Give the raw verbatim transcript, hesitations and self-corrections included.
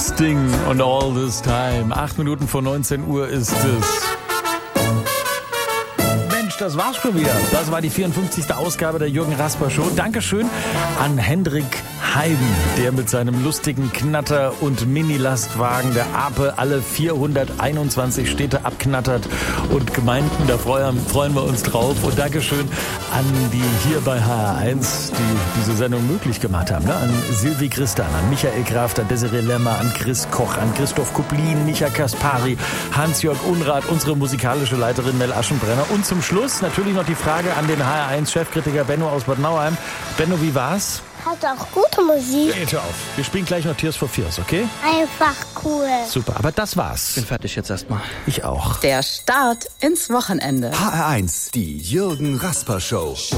Sting und All This Time. Acht Minuten vor neunzehn Uhr ist es. Mensch, das war's schon wieder. Das war die vierundfünfzigste Ausgabe der Jürgen Rasper Show. Dankeschön an Hendrik Heiben, der mit seinem lustigen Knatter- und Mini-Lastwagen der Ape alle vierhunderteinundzwanzig Städte abknattert und Gemeinden, da freuen, freuen wir uns drauf. Und Dankeschön an die hier bei H R eins, die diese Sendung möglich gemacht haben. Ne? An Silvi Christan, an Michael Kraft, an Desiree Lemmer, an Chris Koch, an Christoph Kuplin, Micha Kaspari, Hans-Jörg Unrath, unsere musikalische Leiterin Mel Aschenbrenner. Und zum Schluss natürlich noch die Frage an den H R eins Chefkritiker Benno aus Bad Nauheim. Benno, wie war's? Hat auch gute Musik. Jetzt hör auf. Wir spielen gleich noch Tears for Fears, okay? Einfach cool. Super, aber das war's. Bin fertig jetzt erstmal. Ich auch. Der Start ins Wochenende. H R eins, die Jürgen Rasper Show.